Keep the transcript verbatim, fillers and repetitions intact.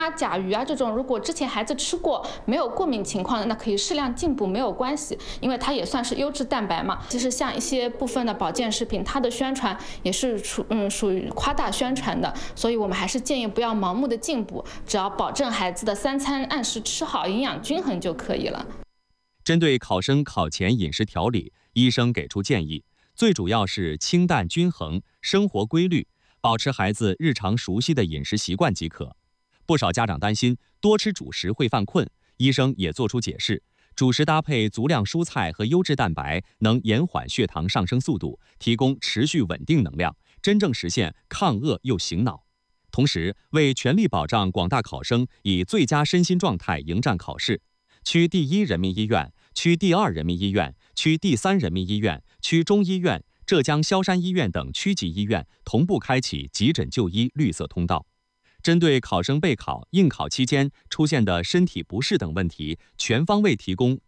甲鱼啊这种，如果之前孩子吃过没有过敏情况的，那可以适量进补没有关系，因为它也算是优质蛋白嘛。其实像一些部分的保健食品，它的宣传也是属嗯属于夸大宣传的，所以我们还是建议不要盲目的进补，只要保证孩子的三餐按时吃好，营养均衡就可以了。 针对考生考前饮食调理，医生给出建议，最主要是清淡均衡，生活规律，保持孩子日常熟悉的饮食习惯即可。不少家长担心多吃主食会犯困，医生也做出解释，主食搭配足量蔬菜和优质蛋白，能延缓血糖上升速度，提供持续稳定能量，真正实现抗饿又醒脑。同时，为全力保障广大考生以最佳身心状态迎战考试，区第一人民医院、区第二人民医院、区第三人民医院、区中医院、浙江萧山医院等区级医院同步开启急诊就医绿色通道。针对考生备考、应考期间出现的身体不适等问题，全方位提供